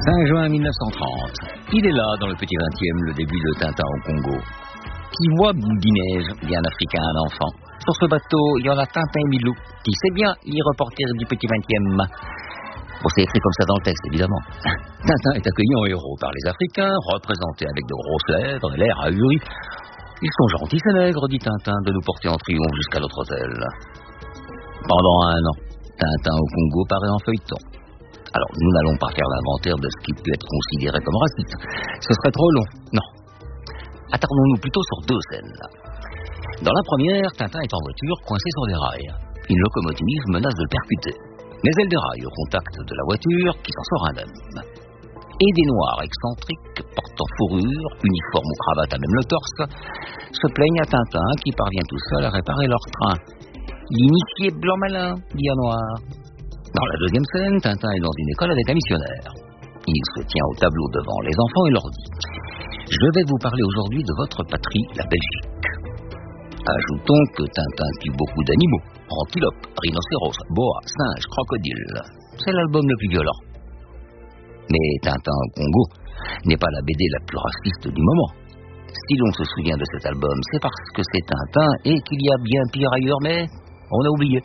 5 juin 1930. Il est là, dans le petit 20e, le début de Tintin au Congo. Qui voit Boudinège, bien africain, un enfant. Sur ce bateau, il y en a Tintin et Milou, qui sait bien lire reporter du petit 20e. Bon, c'est écrit comme ça dans le texte, évidemment. Tintin est accueilli en héros par les Africains, représentés avec de grosses lèvres et l'air ahuri. Ils sont gentils, ces nègres, dit Tintin, de nous porter en triomphe jusqu'à notre hôtel. Pendant 1 an, Tintin au Congo paraît en feuilleton. Alors, nous n'allons pas faire l'inventaire de ce qui peut être considéré comme raciste. Ce serait trop long. Non. Attardons-nous plutôt sur 2 scènes. Dans la première, Tintin est en voiture, coincé sur des rails. Une locomotive menace de le percuter. Mais elle déraille au contact de la voiture, qui s'en sort indemne. Et des noirs excentriques, portant fourrure, uniforme ou cravate à même le torse, se plaignent à Tintin, qui parvient tout seul à réparer leur train. L'initié blanc malin, dit un noir. Dans la deuxième scène, Tintin est dans une école avec un missionnaire. Il se tient au tableau devant les enfants et leur dit « Je vais vous parler aujourd'hui de votre patrie, la Belgique. » Ajoutons que Tintin tue beaucoup d'animaux. Antilope, rhinocéros, boa, singe, crocodile. C'est l'album le plus violent. Mais Tintin au Congo n'est pas la BD la plus raciste du moment. Si l'on se souvient de cet album, c'est parce que c'est Tintin et qu'il y a bien pire ailleurs, mais on a oublié.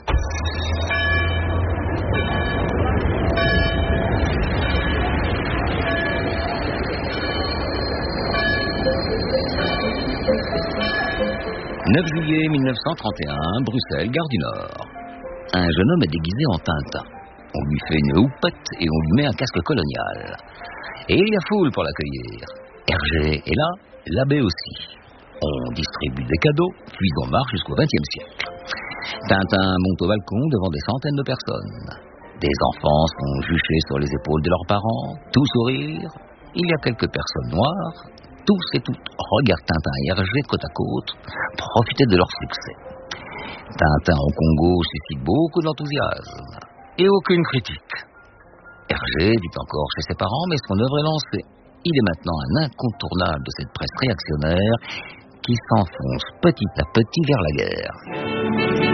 « 9 juillet 1931, Bruxelles, gare du Nord. Un jeune homme est déguisé en Tintin. On lui fait une houppette et on lui met un casque colonial. Et il y a foule pour l'accueillir. Hergé est là, l'abbé aussi. On distribue des cadeaux, puis on marche jusqu'au XXe siècle. Tintin monte au balcon devant des centaines de personnes. Des enfants sont juchés sur les épaules de leurs parents, tout sourire. Il y a quelques personnes noires. Tous et toutes regardent Tintin et Hergé côte à côte, profiter de leur succès. Tintin au Congo suscite beaucoup d'enthousiasme et aucune critique. Hergé vit encore chez ses parents, mais son œuvre est lancée. Il est maintenant un incontournable de cette presse réactionnaire qui s'enfonce petit à petit vers la guerre.